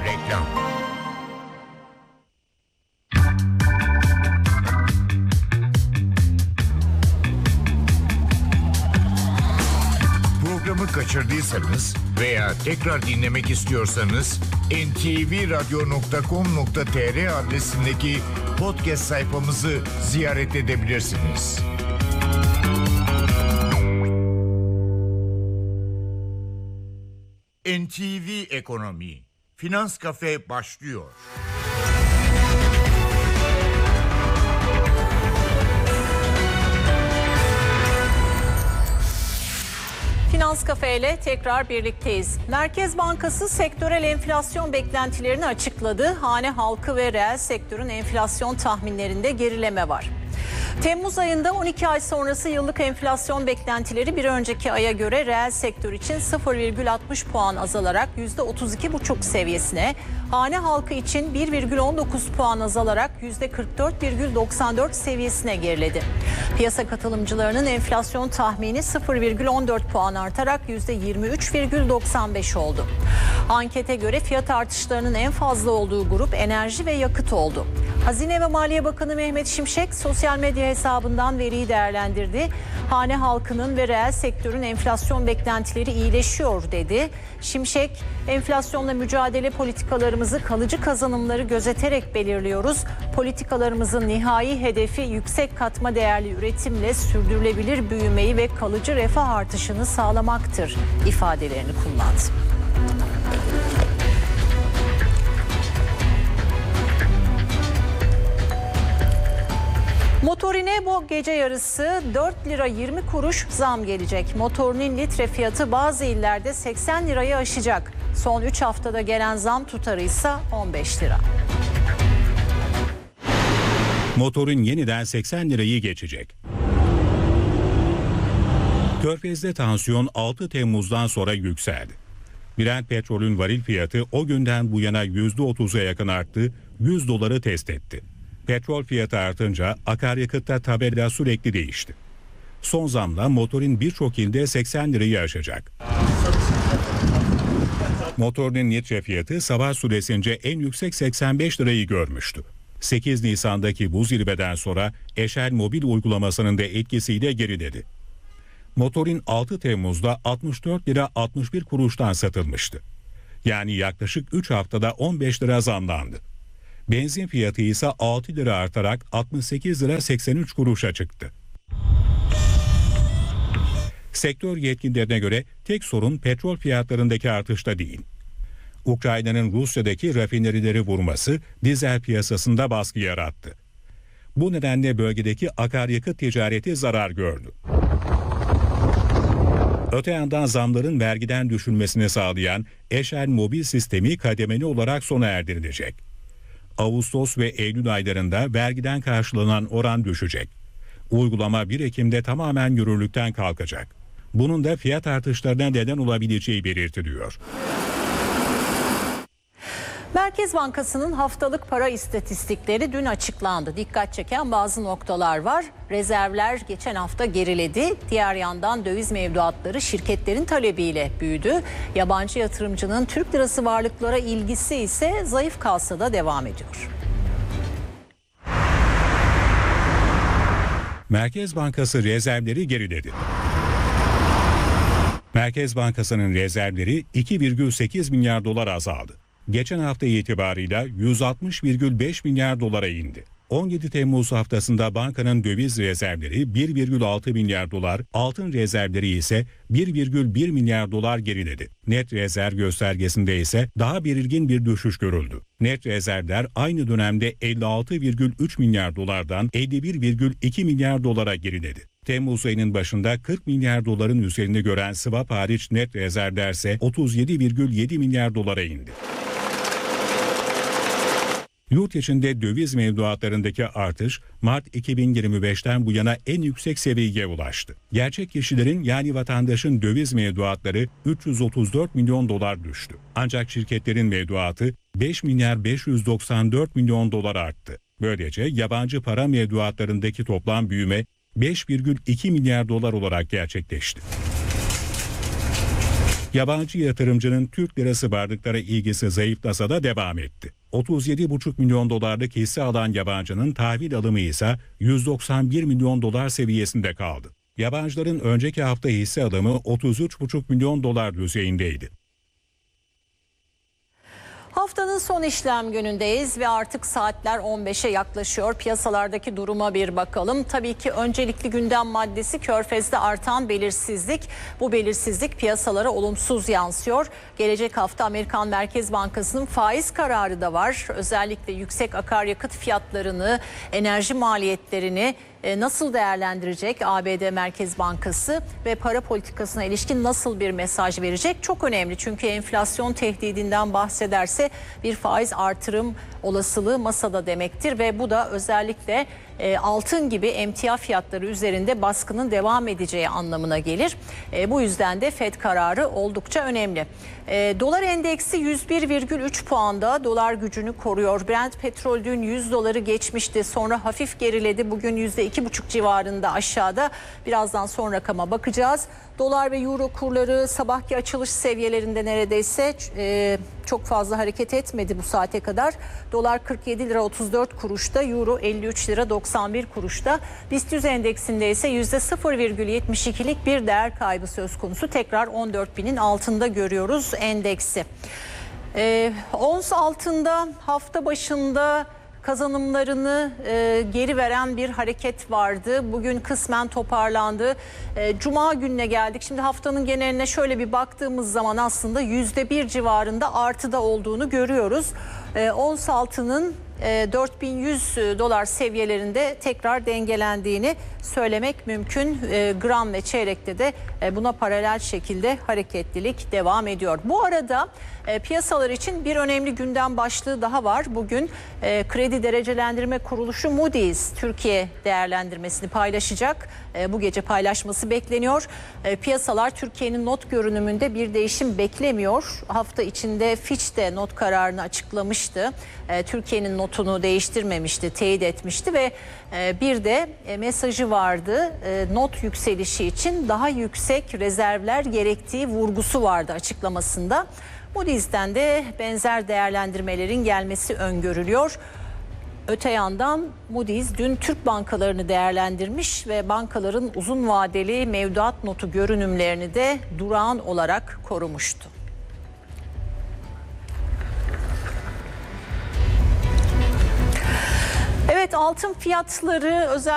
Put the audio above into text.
Reklam. Programı kaçırdıysanız veya tekrar dinlemek istiyorsanız ntvradio.com.tr adresindeki podcast sayfamızı ziyaret edebilirsiniz. NTV Ekonomi Finans Kafe başlıyor. Finans Kafe ile tekrar birlikteyiz. Merkez Bankası sektörel enflasyon beklentilerini açıkladı. Hane halkı ve reel sektörün enflasyon tahminlerinde gerileme var. Temmuz ayında 12 ay sonrası yıllık enflasyon beklentileri bir önceki aya göre reel sektör için 0,60 puan azalarak %32,5 seviyesine, hane halkı için 1,19 puan azalarak %44,94 seviyesine geriledi. Piyasa katılımcılarının enflasyon tahmini 0,14 puan artarak %23,95 oldu. Ankete göre fiyat artışlarının en fazla olduğu grup enerji ve yakıt oldu. Hazine ve Maliye Bakanı Mehmet Şimşek sosyal medya hesabından veriyi değerlendirdi. Hane halkının ve reel sektörün enflasyon beklentileri iyileşiyor dedi. Şimşek, enflasyonla mücadele politikalarımızı kalıcı kazanımları gözeterek belirliyoruz. Politikalarımızın nihai hedefi yüksek katma değerli üretimle sürdürülebilir büyümeyi ve kalıcı refah artışını sağlamaktır ifadelerini kullandı. Motorine bu gece yarısı 4 lira 20 kuruş zam gelecek. Motorinin litre fiyatı bazı illerde 80 lirayı aşacak. Son 3 haftada gelen zam tutarı ise 15 lira. Motorun yeniden 80 lirayı geçecek. Körfez'de tansiyon 6 Temmuz'dan sonra yükseldi. Brent petrolün varil fiyatı o günden bu yana %30'a yakın arttı, 100 doları test etti. Petrol fiyatı artınca akaryakıtta tabela sürekli değişti. Son zamla motorun birçok ilde 80 lirayı aşacak. Motorun litre fiyatı sabah süresince en yüksek 85 lirayı görmüştü. 8 Nisan'daki bu zirveden sonra Eşel mobil uygulamasının da etkisiyle geriledi. Motorun 6 Temmuz'da 64 lira 61 kuruştan satılmıştı. Yani yaklaşık 3 haftada 15 lira zamlandı. Benzin fiyatı ise 6 lira artarak 68 lira 83 kuruşa çıktı. Sektör yetkililerine göre tek sorun petrol fiyatlarındaki artışta değil. Ukrayna'nın Rusya'daki rafinerileri vurması dizel piyasasında baskı yarattı. Bu nedenle bölgedeki akaryakıt ticareti zarar gördü. Öte yandan zamların vergiden düşülmesini sağlayan Eşel mobil sistemi kademeli olarak sona erdirilecek. Ağustos ve Eylül aylarında vergiden karşılanan oran düşecek. Uygulama 1 Ekim'de tamamen yürürlükten kalkacak. Bunun da fiyat artışlarına neden olabileceği belirtiliyor. Merkez Bankası'nın haftalık para istatistikleri dün açıklandı. Dikkat çeken bazı noktalar var. Rezervler geçen hafta geriledi. Diğer yandan döviz mevduatları şirketlerin talebiyle büyüdü. Yabancı yatırımcının Türk lirası varlıklara ilgisi ise zayıf kalsa da devam ediyor. Merkez Bankası rezervleri geriledi. Merkez Bankası'nın rezervleri 2,8 milyar dolar azaldı. Geçen hafta itibarıyla 160,5 milyar dolara indi. 17 Temmuz haftasında bankanın döviz rezervleri 1,6 milyar dolar, altın rezervleri ise 1,1 milyar dolar geriledi. Net rezerv göstergesinde ise daha belirgin bir düşüş görüldü. Net rezervler aynı dönemde 56,3 milyar dolardan 51,2 milyar dolara geriledi. Temmuz ayının başında 40 milyar doların üzerini gören swap hariç net rezervler ise 37,7 milyar dolara indi. Yurt içinde döviz mevduatlarındaki artış Mart 2025'ten bu yana en yüksek seviyeye ulaştı. Gerçek kişilerin yani vatandaşın döviz mevduatları 334 milyon dolar düştü. Ancak şirketlerin mevduatı 5 milyar 594 milyon dolar arttı. Böylece yabancı para mevduatlarındaki toplam büyüme 5,2 milyar dolar olarak gerçekleşti. Yabancı yatırımcının Türk lirası varlıklara ilgisi zayıflasa da devam etti. 37,5 milyon dolarlık hisse alan yabancının tahvil alımı ise 191 milyon dolar seviyesinde kaldı. Yabancıların önceki hafta hisse alımı 33,5 milyon dolar düzeyindeydi. Haftanın son işlem günündeyiz ve artık saatler 15'e yaklaşıyor. Piyasalardaki duruma bir bakalım. Tabii ki öncelikli gündem maddesi Körfez'de artan belirsizlik. Bu belirsizlik piyasalara olumsuz yansıyor. Gelecek hafta Amerikan Merkez Bankası'nın faiz kararı da var. Özellikle yüksek akaryakıt fiyatlarını, enerji maliyetlerini nasıl değerlendirecek ABD Merkez Bankası ve para politikasına ilişkin nasıl bir mesaj verecek? Çok önemli çünkü enflasyon tehdidinden bahsederse bir faiz artırım olasılığı masada demektir ve bu da özellikle altın gibi emtia fiyatları üzerinde baskının devam edeceği anlamına gelir. Bu yüzden de FED kararı oldukça önemli. Dolar endeksi 101,3 puanda dolar gücünü koruyor. Brent petrol dün 100 doları geçmişti. Sonra hafif geriledi. Bugün %2,5 civarında aşağıda. Birazdan son rakama bakacağız. Dolar ve euro kurları sabahki açılış seviyelerinde neredeyse çok fazla hareket etmedi bu saate kadar. Dolar 47 lira 34 kuruşta, euro 53 lira 91 kuruşta. BIST 100 endeksinde ise %0,72'lik bir değer kaybı söz konusu. Tekrar 14.000'in altında görüyoruz endeksi. Ons altında hafta başında kazanımlarını geri veren bir hareket vardı. Bugün kısmen toparlandı. Cuma gününe geldik. Şimdi haftanın geneline şöyle bir baktığımız zaman aslında %1 civarında artıda olduğunu görüyoruz. Ons altının 4100 dolar seviyelerinde tekrar dengelendiğini söylemek mümkün. Gram ve çeyrekte de buna paralel şekilde hareketlilik devam ediyor. Bu arada piyasalar için bir önemli gündem başlığı daha var. Bugün kredi derecelendirme kuruluşu Moody's Türkiye değerlendirmesini paylaşacak. Bu gece paylaşması bekleniyor. Piyasalar Türkiye'nin not görünümünde bir değişim beklemiyor. Hafta içinde Fitch de not kararını açıklamıştı. Türkiye'nin notunu değiştirmemişti, teyit etmişti ve bir de mesajı vardı. Not yükselişi için daha yüksek rezervler gerektiği vurgusu vardı açıklamasında. Moody's'ten de benzer değerlendirmelerin gelmesi öngörülüyor. Öte yandan Moody's dün Türk bankalarını değerlendirmiş ve bankaların uzun vadeli mevduat notu görünümlerini de durağan olarak korumuştu. Evet, altın fiyatları özellikle